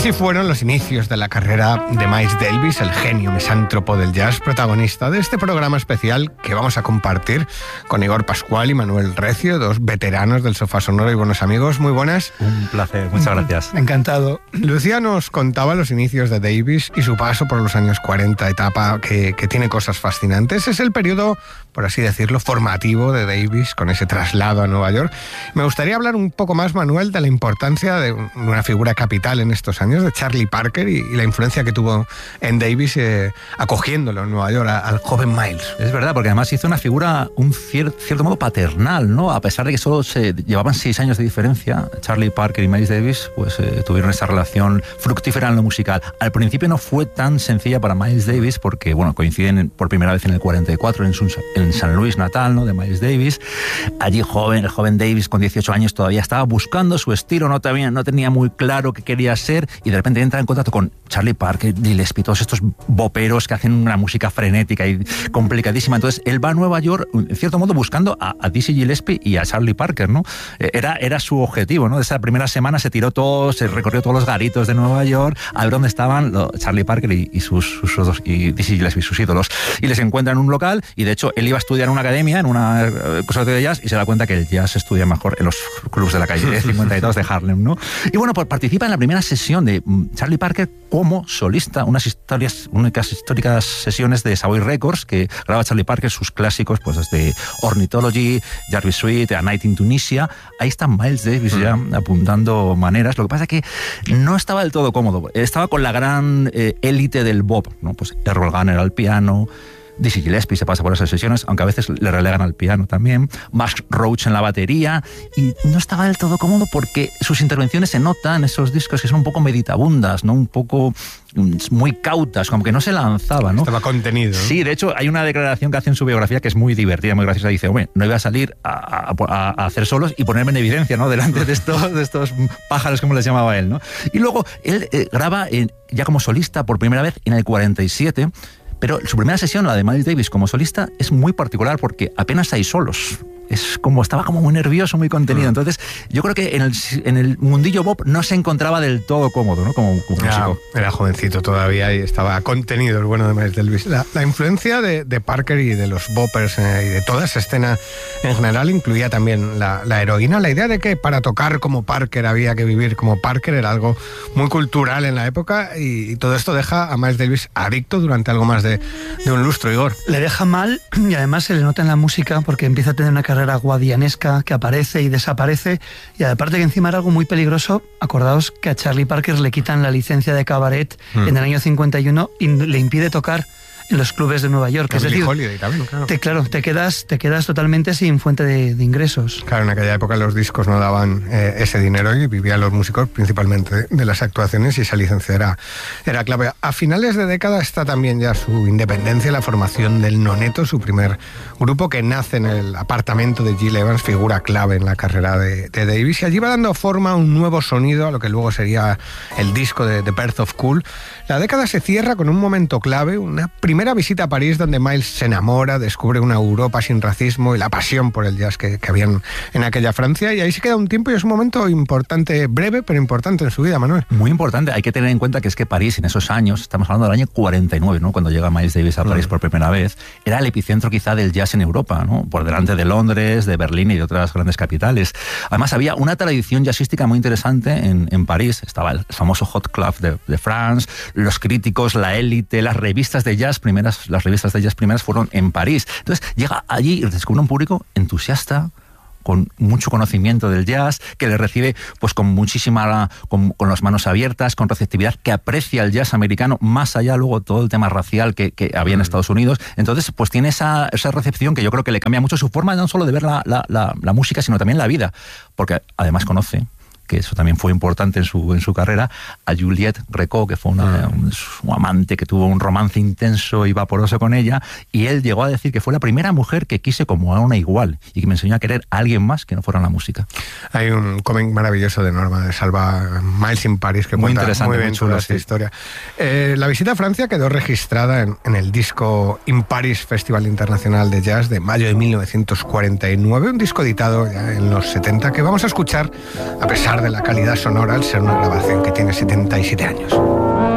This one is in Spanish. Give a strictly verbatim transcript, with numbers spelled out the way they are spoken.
Así fueron los inicios de la carrera de Miles Davis, el genio misántropo del jazz, protagonista de este programa especial que vamos a compartir con Igor Pascual y Manuel Recio, dos veteranos del Sofá Sonoro y buenos amigos. Muy buenas. Un placer, muchas gracias. Encantado. Lucía nos contaba los inicios de Davis y su paso por los años cuarenta, etapa que, que tiene cosas fascinantes. Es el periodo, por así decirlo, formativo de Davis, con ese traslado a Nueva York. Me gustaría hablar un poco más, Manuel, de la importancia de una figura capital en estos años, de Charlie Parker, y, y la influencia que tuvo en Davis eh, acogiéndolo en Nueva York a, al joven Miles. Es verdad, porque además hizo una figura, un cier, cierto modo paternal, ¿no? A pesar de que solo se llevaban seis años de diferencia, Charlie Parker y Miles Davis pues eh, tuvieron esa relación fructífera en lo musical. Al principio no fue tan sencilla para Miles Davis porque, bueno, coinciden por primera vez en el cuarenta y cuatro en, su, en San Luis natal, ¿no?, de Miles Davis. Allí joven, el joven Davis con dieciocho años todavía estaba buscando su estilo, no, todavía, no tenía muy claro qué quería ser, y de repente entra en contacto con Charlie Parker, Gillespie, todos estos boperos que hacen una música frenética y complicadísima. Entonces él va a Nueva York, en cierto modo, buscando a, a Dizzy Gillespie y a Charlie Parker, ¿no? Era, era su objetivo, ¿no? Esa primera semana se tiró todo, se recorrió todos los garitos de Nueva York a ver dónde estaban los, Charlie Parker y, y sus, sus, sus y Dizzy Gillespie, sus ídolos. Y les encuentra en un local, y de hecho él iba a estudiar en una academia, en una conservatorio de jazz, y se da cuenta que el jazz se estudia mejor en los clubs de la calle cincuenta y dos de Harlem, ¿no? Y bueno, pues participa en la primera sesión de Charlie Parker como solista, unas historias, únicas históricas sesiones de Savoy Records que graba Charlie Parker, sus clásicos, pues desde Ornithology, Jarvis Suite, A Night in Tunisia. Ahí está Miles Davis ya apuntando maneras. Lo que pasa es que no estaba del todo cómodo. Estaba con la gran eh, élite del bop, ¿no? Pues Errol Garner al piano, Dizzy Gillespie se pasa por esas sesiones, aunque a veces le relegan al piano también, Max Roach en la batería, y no estaba del todo cómodo porque sus intervenciones se notan, esos discos que son un poco meditabundas, ¿no? Un poco muy cautas, como que no se lanzaba, ¿no? Estaba contenido, ¿no? Sí, de hecho hay una declaración que hace en su biografía que es muy divertida, muy graciosa. Dice, hombre, no iba a salir a, a, a hacer solos y ponerme en evidencia, ¿no?, delante de estos, de estos pájaros, como les llamaba él, ¿no? Y luego él eh, graba en, ya como solista por primera vez en el cuarenta y siete. Pero su primera sesión, la de Miles Davis como solista, es muy particular porque apenas hay solos. Es como, estaba como muy nervioso, muy contenido. Entonces, yo creo que en el, en el mundillo pop no se encontraba del todo cómodo, ¿no? Como, como era, músico. Era jovencito todavía y estaba contenido el bueno de Miles Davis. La, la influencia de, de Parker y de los boppers eh, y de toda esa escena en general incluía también la, la heroína. La idea de que para tocar como Parker había que vivir como Parker era algo muy cultural en la época, y, y todo esto deja a Miles Davis adicto durante algo más de, de un lustro, Igor. Le deja mal, y además se le nota en la música porque empieza a tener una carrera guadianesca que aparece y desaparece, y aparte que encima era algo muy peligroso. Acordaos que a Charlie Parker le quitan la licencia de cabaret mm. en el año cincuenta y uno y le impide tocar en los clubes de Nueva York. Es decir, también, claro. Te, claro, te quedas, te quedas totalmente sin fuente de, de ingresos. Claro, en aquella época los discos no daban eh, ese dinero y vivían los músicos principalmente de, de las actuaciones, y esa licencia era, era clave. A finales de década está también ya su independencia, la formación del Noneto, su primer grupo que nace en el apartamento de Gil Evans, figura clave en la carrera de, de Davis, y allí va dando forma a un nuevo sonido, a lo que luego sería el disco de The Birth of Cool. La década se cierra con un momento clave, una primera visita a París donde Miles se enamora, descubre una Europa sin racismo y la pasión por el jazz que, que había en, en aquella Francia, y ahí se queda un tiempo, y es un momento importante, breve pero importante en su vida, Manuel. Muy importante. Hay que tener en cuenta que es que París en esos años, estamos hablando del año cuarenta y nueve, ¿no?, cuando llega Miles Davis a París mm. por primera vez, era el epicentro quizá del jazz en Europa, ¿no?, por delante de Londres, de Berlín y de otras grandes capitales. Además había una tradición jazzística muy interesante en, en París. Estaba el famoso Hot Club de, de France, los críticos, la élite, las revistas de jazz primeras, las revistas de jazz primeras fueron en París. Entonces llega allí y descubre un público entusiasta, con mucho conocimiento del jazz, que le recibe pues con muchísima, con, con las manos abiertas, con receptividad, que aprecia el jazz americano, más allá luego todo el tema racial que, que había en Estados Unidos. Entonces pues tiene esa, esa recepción que yo creo que le cambia mucho su forma, no solo de ver la, la, la, la música, sino también la vida, porque además conoce, que eso también fue importante en su, en su carrera, a Juliette Recaud, que fue una, un, su amante que tuvo un romance intenso y vaporoso con ella, y él llegó a decir que fue la primera mujer que quise como a una igual, y que me enseñó a querer a alguien más que no fuera la música. Hay un cómic maravilloso de Norma de Salva, Miles in Paris, que muy cuenta interesante, muy bien muy chulo, toda esta sí. historia. Eh, la visita a Francia quedó registrada en, en el disco In Paris Festival Internacional de Jazz de mayo de mil novecientos cuarenta y nueve, un disco editado ya en los setenta, que vamos a escuchar a pesar pesar de la calidad sonora, al ser una grabación que tiene setenta y siete años.